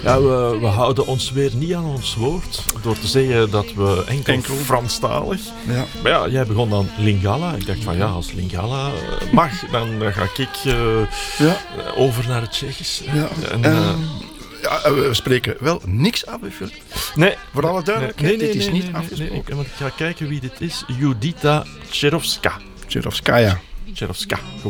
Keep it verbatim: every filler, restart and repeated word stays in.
Ja, we, we houden ons weer niet aan ons woord door te zeggen dat we enkel, Enkel. Franstalig. Ja. Maar ja, jij begon dan Lingala. Ik dacht van ja, als Lingala uh, mag, dan uh, ga ik uh, Ja. over naar het Tsjechisch. Ja. En, En, uh, ja, we spreken wel niks af, Philip. nee, Voor alle duidelijkheid, nee, nee, dit is nee, niet nee, nee, afgesproken. nee, ik, want ik ga kijken wie dit is. Judita Cherovska. Tcherovskaya. Cherovska.